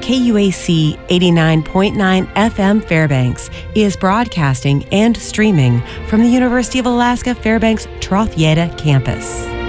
KUAC 89.9 FM Fairbanks is broadcasting and streaming from the University of Alaska Fairbanks Trothieta campus.